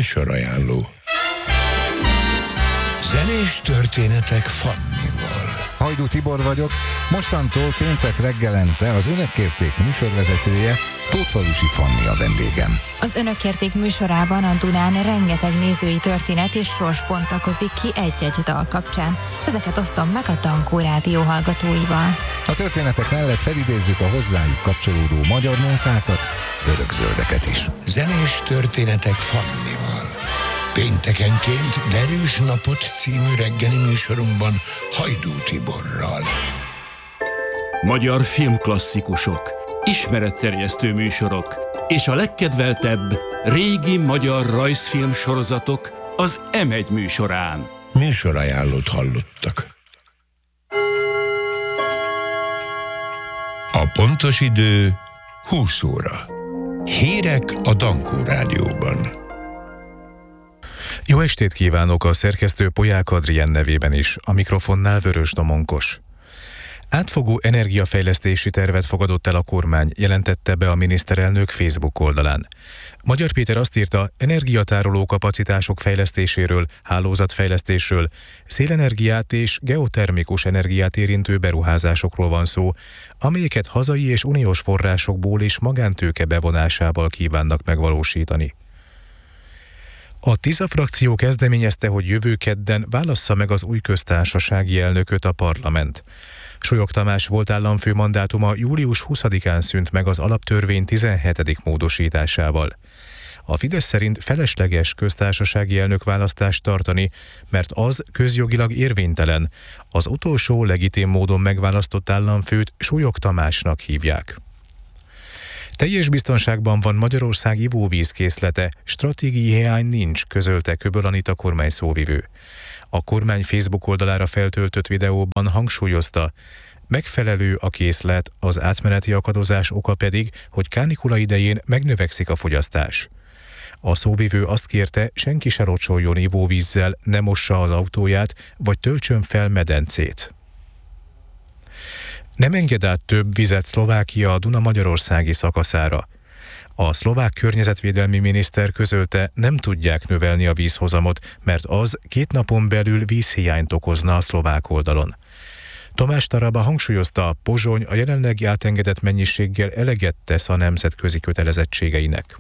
Műsorajánló. Zenés történetek Fannival. Hajdú Tibor vagyok, mostantól péntek reggelente az Önök kérték műsorvezetője, Tótfalusi Fanni a vendégem. Az Önök kérték műsorában a Dunán rengeteg nézői történet és sors bontakozik ki egy-egy dal kapcsán. Ezeket osztom meg a Dankó Rádió hallgatóival. A történetek mellett felidézzük a hozzájuk kapcsolódó magyar nótákat, örökzöldeket is. Zenés történetek Fannival. Péntekenként Derűs napot című reggeli műsorunkban Hajdú Tiborral. Magyar filmklasszikusok, ismeretterjesztő műsorok és a legkedveltebb régi magyar rajzfilm sorozatok az M1 műsorán. Műsorajánlót hallottak. A pontos idő 20 óra. Hírek a Dankó Rádióban. Jó estét kívánok a szerkesztő Polyák Adrien nevében is, a mikrofonnál Vörös Domonkos. Átfogó energiafejlesztési tervet fogadott el a kormány, jelentette be a miniszterelnök Facebook oldalán. Magyar Péter azt írta, energiatároló kapacitások fejlesztéséről, hálózatfejlesztésről, szélenergiát és geotermikus energiát érintő beruházásokról van szó, amelyeket hazai és uniós forrásokból és magántőke bevonásával kívánnak megvalósítani. A TISA frakció kezdeményezte, hogy jövő kedden válassza meg az új köztársasági elnököt a parlament. Solyog Tamás volt államfő mandátuma július 20-án szűnt meg az alaptörvény 17. módosításával. A Fidesz szerint felesleges köztársasági elnökválasztást tartani, mert az közjogilag érvénytelen. Az utolsó legitim módon megválasztott államfőt Solyog Tamásnak hívják. Teljes biztonságban van Magyarország ivóvízkészlete, stratégiai hiány nincs, közölte Köböl Anita kormány szóvivő. A kormány Facebook oldalára feltöltött videóban hangsúlyozta, megfelelő a készlet, az átmeneti akadozás oka pedig, hogy kánikula idején megnövekszik a fogyasztás. A szóvivő azt kérte, senki se locsoljon ivóvízzel, ne mossa az autóját, vagy töltsön fel medencét. Nem enged át több vizet Szlovákia a Duna-magyarországi szakaszára. A szlovák környezetvédelmi miniszter közölte, nem tudják növelni a vízhozamot, mert az 2 napon belül vízhiányt okozna a szlovák oldalon. Tomás Taraba hangsúlyozta, Pozsony a jelenlegi átengedett mennyiséggel eleget tesz a nemzetközi kötelezettségeinek.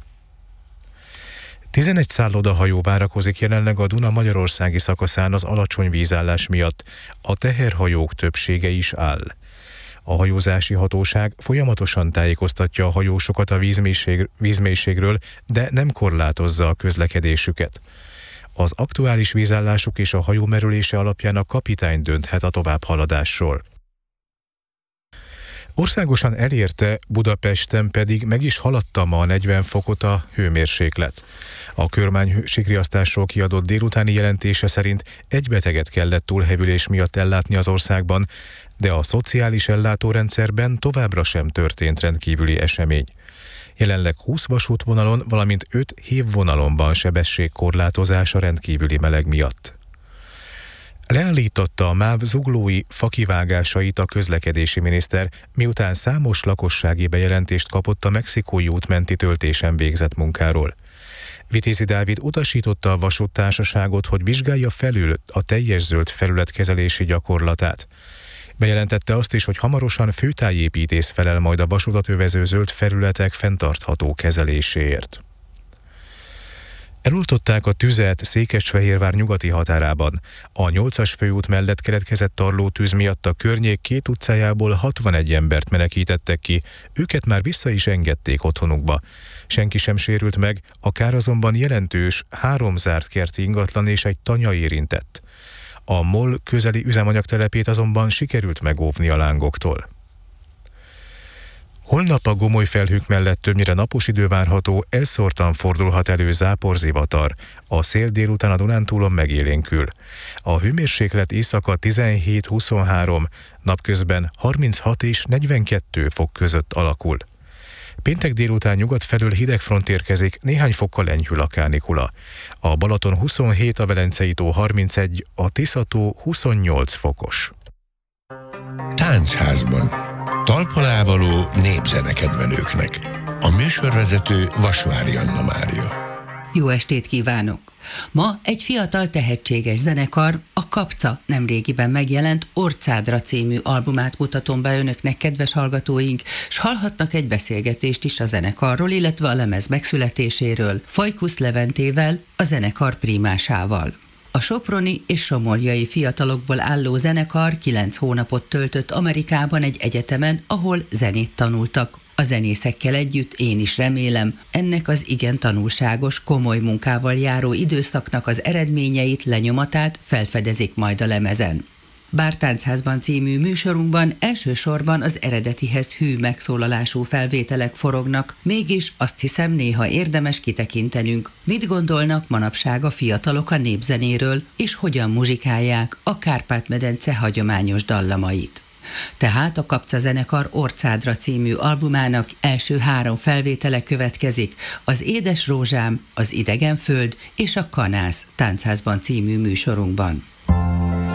11 szállodahajó várakozik jelenleg a Duna-magyarországi szakaszán az alacsony vízállás miatt, a teherhajók többsége is áll. A hajózási hatóság folyamatosan tájékoztatja a hajósokat a vízmélységről, de nem korlátozza a közlekedésüket. Az aktuális vízállásuk és a hajó merülése alapján a kapitány dönthet a továbbhaladásról. Országosan elérte, Budapesten pedig meg is haladta ma a 40 fokot a hőmérséklet. A kormány hősikriasztásról kiadott délutáni jelentése szerint egy beteget kellett túlhevülés miatt ellátni az országban, de a szociális ellátórendszerben továbbra sem történt rendkívüli esemény. Jelenleg 20 vasútvonalon, valamint 5 hévvonalon van sebességkorlátozás a rendkívüli meleg miatt. Leállította a MÁV zuglói fakivágásait a közlekedési miniszter, miután számos lakossági bejelentést kapott a Mexikói út menti töltésen végzett munkáról. Vitézi Dávid utasította a vasúttársaságot, hogy vizsgálja felül a teljes zöld felület kezelési gyakorlatát. Bejelentette azt is, hogy hamarosan főtájépítész felel majd a vasutat övező zöld felületek fenntartható kezeléséért. Eloltották a tüzet Székesfehérvár nyugati határában. A 8-as főút mellett keletkezett tarlótűz miatt a környék 2 utcájából 61 embert menekítettek ki, őket már vissza is engedték otthonukba. Senki sem sérült meg, a kár azonban jelentős, 3 zárt kerti ingatlan és egy tanya érintett. A MOL közeli üzemanyagtelepét azonban sikerült megóvni a lángoktól. Holnap a gomoly felhők mellett többnyire napos idő várható, elszórtan fordulhat elő záporzivatar. A szél délután a Dunántúlon megélénkül. A hőmérséklet éjszaka 17-23, napközben 36 és 42 fok között alakul. Péntek délután nyugat felől hideg front érkezik, néhány fokkal enyhül a kánikula. A Balaton 27, a Velencei tó 31, a Tisza-tó 28 fokos. Táncházban. Talpalávaló népzenekedvelőknek. A műsorvezető Vasvári Anna Mária. Jó estét kívánok! Ma egy fiatal tehetséges zenekar, a Kapca nemrégiben megjelent Orcádra című albumát mutatom be önöknek, kedves hallgatóink, s hallhatnak egy beszélgetést is a zenekarról, illetve a lemez megszületéséről, Fajkusz Leventével, a zenekar prímásával. A soproni és somorjai fiatalokból álló zenekar 9 hónapot töltött Amerikában egy egyetemen, ahol zenét tanultak. A zenészekkel együtt én is remélem, ennek az igen tanulságos, komoly munkával járó időszaknak az eredményeit, lenyomatát felfedezik majd a lemezen. Bár Táncházban című műsorunkban elsősorban az eredetihez hű megszólalású felvételek forognak, mégis azt hiszem néha érdemes kitekintenünk, mit gondolnak manapság a fiatalok a népzenéről, és hogyan muzsikálják a Kárpát-medence hagyományos dallamait. Tehát a Kapca zenekar Orcádra című albumának első 3 felvétele következik, az Édes Rózsám, az Idegen Föld és a Kanász Táncházban című műsorunkban.